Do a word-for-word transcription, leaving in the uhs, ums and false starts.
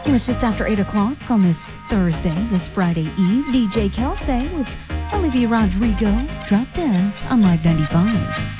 Well, it's just after eight o'clock on this Thursday, this Friday Eve. D J Kelsey with Olivia Rodrigo dropped in on Live ninety-five.